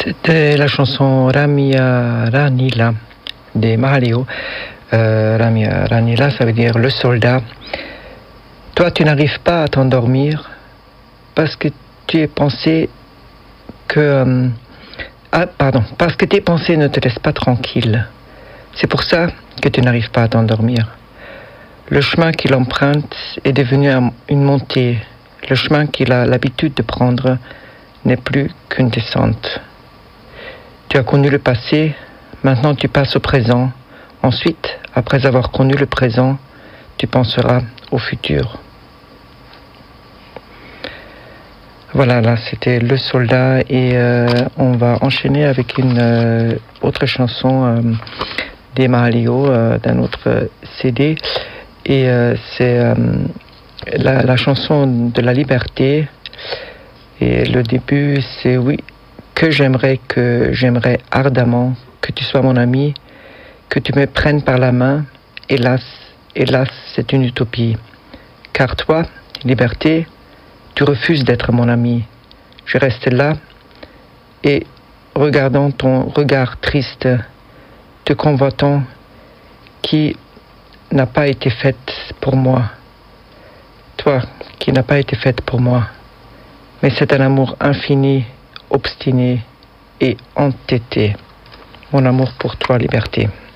C'était la chanson Ramia Ranila des Mahaleo. Ramia Ranila, ça veut dire le soldat. Toi, tu n'arrives pas à t'endormir parce que tu es pensé que... parce que tes pensées ne te laissent pas tranquille. C'est pour ça que tu n'arrives pas à t'endormir. Le chemin qu'il emprunte est devenu une montée. Le chemin qu'il a l'habitude de prendre n'est plus qu'une descente. Tu as connu le passé, maintenant tu passes au présent. Ensuite, après avoir connu le présent, tu penseras au futur. Voilà, là c'était Le Soldat et on va enchaîner avec une autre chanson des Mahaleo, d'un autre CD. Et c'est la chanson de la liberté. Et le début, c'est oui, que j'aimerais ardemment que tu sois mon ami, que tu me prennes par la main. Hélas, c'est une utopie. Car toi, liberté, tu refuses d'être mon ami. Je reste là et regardant ton regard triste, te convoitant qui n'a pas été faite pour moi. Toi qui n'as pas été faite pour moi. Mais c'est un amour infini, obstiné et entêté. Mon amour pour toi, liberté.